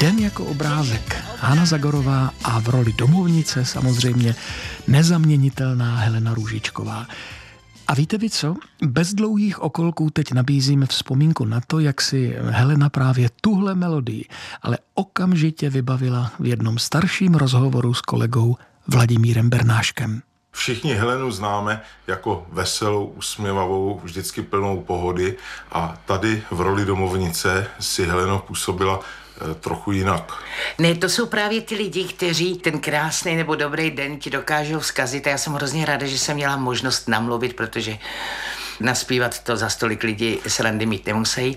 Den jako obrázek. Hana Zagorová a v roli domovnice samozřejmě nezaměnitelná Helena Růžičková. A víte vy co? Bez dlouhých okolků teď nabízíme vzpomínku na to, jak si Helena právě tuhle melodii, ale okamžitě vybavila v jednom starším rozhovoru s kolegou Vladimírem Bernáškem. Všichni Helenu známe jako veselou, usměvavou, vždycky plnou pohody a tady v roli domovnice si Helena působila trochu jinak. Ne, to jsou právě ty lidi, kteří ten krásný nebo dobrý den ti dokážou vzkazit a já jsem hrozně ráda, že jsem měla možnost namluvit, protože naspívat to za stolik lidí srandy mít nemusí.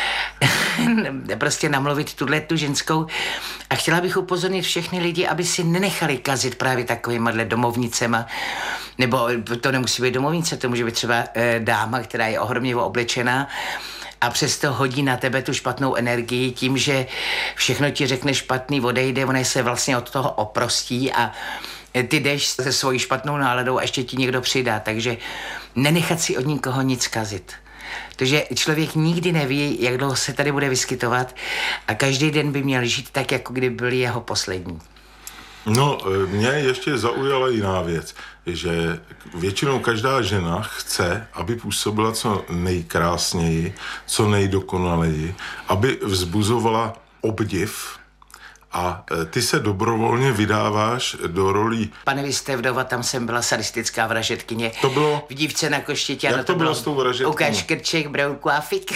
Prostě namluvit tu ženskou a chtěla bych upozornit všechny lidi, aby si nenechali kazit právě takovýmhle domovnicema, nebo to nemusí být domovnice, to může být třeba dáma, která je ohromně oblečená a přesto hodí na tebe tu špatnou energii tím, že všechno ti řekne špatný, odejde, ona se vlastně od toho oprostí a ty jdeš se svojí špatnou náladou a ještě ti někdo přidá, takže nenechat si od nikoho nic kazit. Takže člověk nikdy neví, jak dlouho se tady bude vyskytovat a každý den by měl žít tak, jako kdyby byl jeho poslední. No, mě ještě zaujala jiná věc, že většinou každá žena chce, aby působila co nejkrásněji, co nejdokonaleji, aby vzbuzovala obdiv a ty se dobrovolně vydáváš do rolí. Pane, vy jste vdova, tam jsem byla sadistická vražedkyně. To bylo? V Dívce na koštětě. Jak to bylo s tou vražedkyní? Ukaž krček, brouků a fik.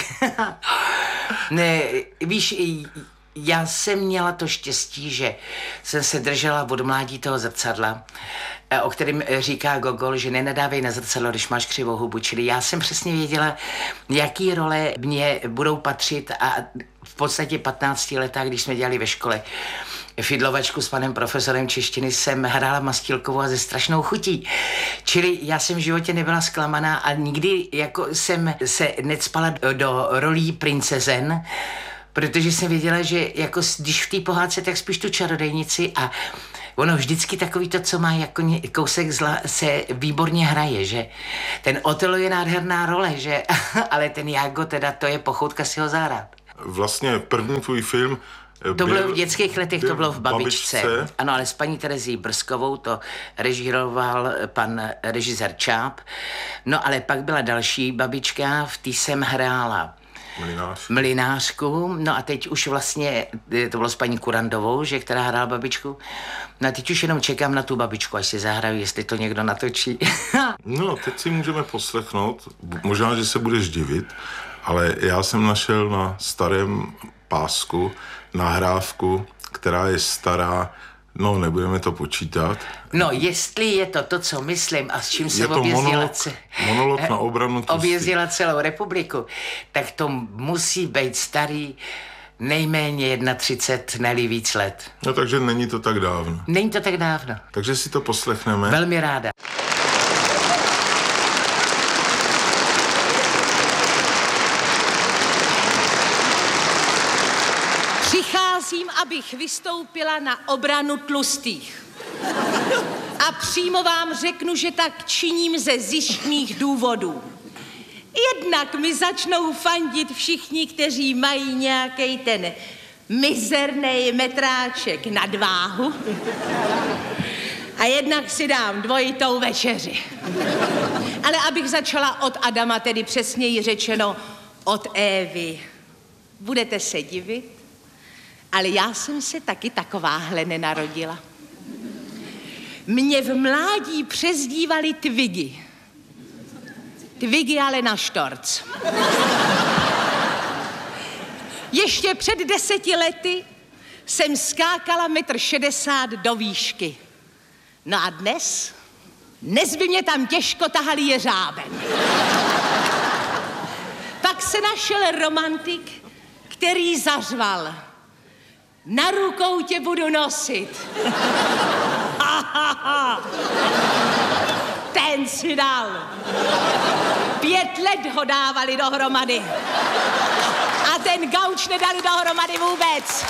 Ne, víš, já jsem měla to štěstí, že jsem se držela od mládí toho zrcadla, o kterém říká Gogol, že nenadávej na zrcadlo, když máš křivou hubu. Čili já jsem přesně věděla, jaký role mě budou patřit a v podstatě 15 letách, když jsme dělali ve škole fidlovačku s panem profesorem češtiny, jsem hrála Mastílkovou a ze strašnou chutí. Čili já jsem v životě nebyla zklamaná a nikdy jako jsem se necpala do rolí princezen, protože jsem věděla, že jako když v té pohádce, tak spíš tu čarodejnici a ono vždycky takový to, co má jako kousek zla, se výborně hraje, že ten Otelo je nádherná role, že ale ten Jágo teda, to je pochoutka si ho zahrát. Vlastně první tvůj film to bylo v dětských letech, to bylo v Babičce. Ano, ale s paní Terezí Brzkovou to režíroval pan režisér Čáp. No ale pak byla další babička, v té jsem hrála Mlynářku. No a teď už vlastně, to bylo s paní Kurandovou, že, která hrála babičku. No a teď už jenom čekám na tu babičku, až si zahrají, jestli to někdo natočí. No, teď si můžeme poslechnout, možná, že se budeš divit, ale já jsem našel na starém pásku nahrávku, která je stará, no nebudeme to počítat. No, jestli je to, co myslím a s čím jsem monolog na obranu objezdila celou republiku, tak to musí být starý nejméně 31, ne-li víc let. No, takže není to tak dávno. Není to tak dávno. Takže si to poslechneme. Velmi ráda. Přicházím, abych vystoupila na obranu tlustých. A přímo vám řeknu, že tak činím ze zištných důvodů. Jednak mi začnou fandit všichni, kteří mají nějaký ten mizerný metráček nadváhu. A jednak si dám dvojitou večeři. Ale abych začala od Adama, tedy přesněji řečeno od Évy. Budete se divit, ale já jsem se taky takováhle nenarodila. Mě v mládí přezdívali Twiggy. Twiggy ale na štorc. Ještě před 10 lety jsem skákala 1,60 m do výšky. No a dnes by mě tam těžko tahali jeřábem. Pak se našel romantik, který zařval: na rukou tě budu nosit. Ten si dal. 5 let ho dávali dohromady. A ten gauč nedali dohromady vůbec.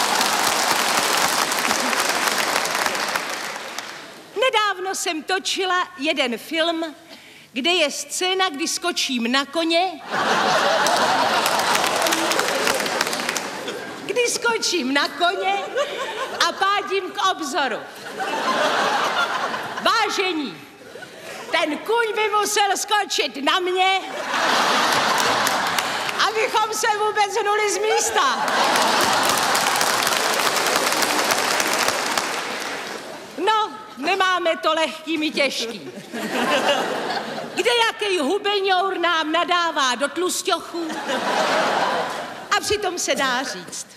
Nedávno jsem točila jeden film, kde je scéna, kdy skočím na koně, kdy vyskočím na koně a pádím k obzoru. Vážení, ten kůň by musel skočit na mě, abychom se vůbec hnuli z místa. No, nemáme to lehký, my těžký. Kdejaký hubeňour nám nadává do tlusťochů a přitom se dá říct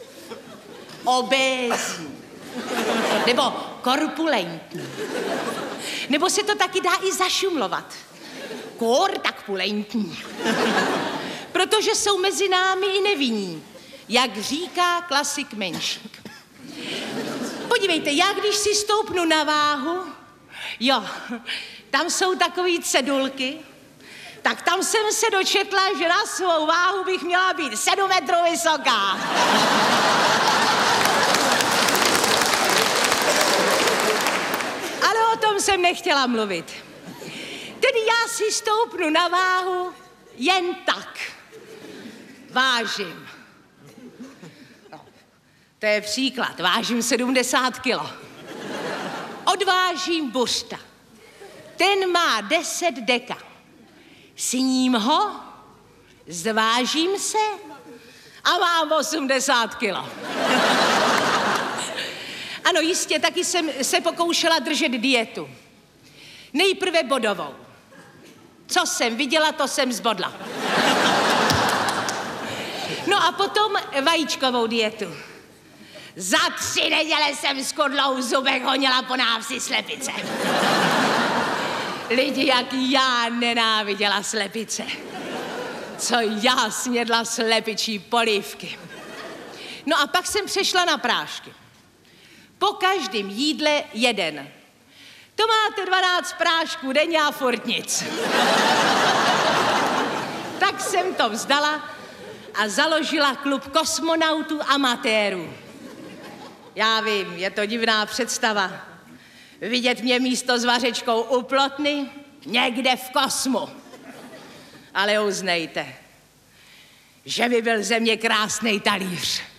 obézní nebo korpulentní. Nebo se to taky dá i zašumlovat. Kór tak pulentní. Protože jsou mezi námi i nevinní, jak říká klasik Menšík. Podívejte, já když si stoupnu na váhu, jo, tam jsou takový cedulky, tak tam jsem se dočetla, že na svou váhu bych měla být 7 metrů vysoká. Ale o tom jsem nechtěla mluvit. Tedy já si stoupnu na váhu jen tak. Vážím. No, to je příklad. Vážím 70 kilo. Odvážím buřta. Ten má 10 deka. Sním ho, zvážím se a mám 80 kilo. Ano, jistě, taky jsem se pokoušela držet dietu. Nejprve bodovou. Co jsem viděla, to jsem zbodla. No a potom vajíčkovou dietu. Za 3 neděle jsem s kodlou v zubech honila po návsi slepice. Lidi, jak já nenáviděla slepice. Co já snědla slepičí polívky. No a pak jsem přešla na prášky. Po každém jídle jeden. To máte 12 prášků denně a furt nic. Tak jsem to vzdala a založila klub kosmonautů amatérů. Já vím, je to divná představa. Vidět mě místo s vařečkou u plotny někde v kosmu. Ale uznejte, že by byl ze mě krásnej talíř.